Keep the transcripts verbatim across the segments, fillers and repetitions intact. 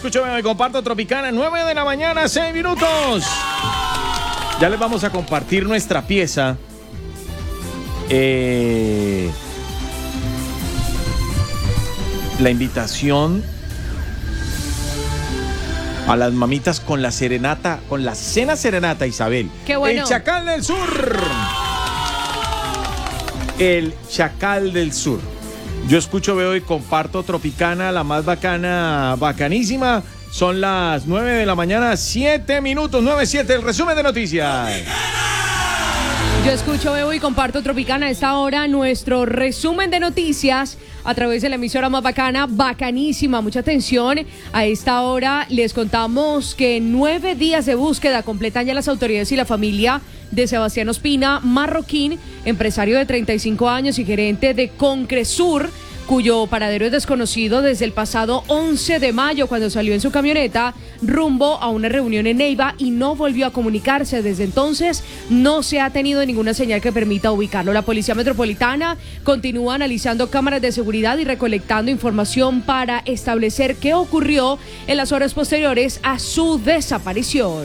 escucho, me comparto Tropicana, nueve de la mañana, seis minutos. Ya les vamos a compartir nuestra pieza. Eh, la invitación a las mamitas con la serenata, con la cena serenata, Isabel. Qué bueno. El Chacal del Sur. El Chacal del Sur. Yo escucho, veo y comparto Tropicana, la más bacana, bacanísima. Son las nueve de la mañana, siete minutos, nueve siete, el resumen de noticias. Yo escucho, veo y comparto Tropicana. A esta hora, nuestro resumen de noticias a través de la emisora más bacana, bacanísima. Mucha atención. A esta hora les contamos que nueve días de búsqueda completan ya las autoridades y la familia de Sebastián Ospina Marroquín, empresario de treinta y cinco años y gerente de Concresur, cuyo paradero es desconocido desde el pasado once de mayo, cuando salió en su camioneta rumbo a una reunión en Neiva y no volvió a comunicarse. Desde entonces no se ha tenido ninguna señal que permita ubicarlo. La Policía Metropolitana continúa analizando cámaras de seguridad y recolectando información para establecer qué ocurrió en las horas posteriores a su desaparición.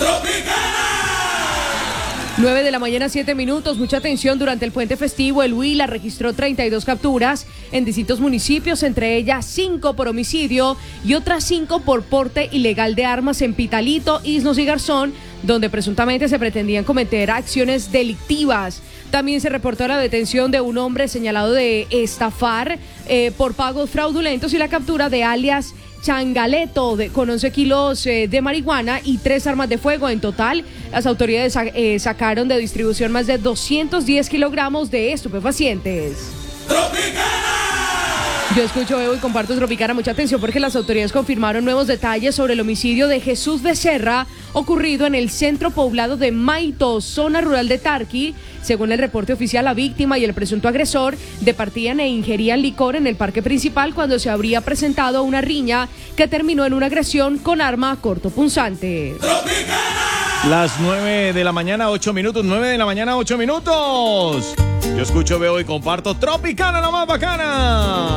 nueve de la mañana, siete minutos. Mucha atención. Durante el puente festivo, el Huila registró treinta y dos capturas en distintos municipios, entre ellas cinco por homicidio y otras cinco por porte ilegal de armas en Pitalito, Isnos y Garzón, donde presuntamente se pretendían cometer acciones delictivas. También se reportó la detención de un hombre señalado de estafar eh, por pagos fraudulentos y la captura de alias Changaleto de, con once kilos eh, de marihuana y tres armas de fuego. En total, las autoridades eh, sacaron de distribución más de doscientos diez kilogramos de estupefacientes. Yo escucho, veo y comparto Tropicana. Mucha atención, porque las autoridades confirmaron nuevos detalles sobre el homicidio de Jesús Becerra ocurrido en el centro poblado de Maito, zona rural de Tarqui. Según el reporte oficial, la víctima y el presunto agresor departían e ingerían licor en el parque principal cuando se habría presentado una riña que terminó en una agresión con arma cortopunzante. Las nueve de la mañana, ocho minutos, nueve de la mañana, ocho minutos. Yo escucho, veo y comparto Tropicana, la más bacana.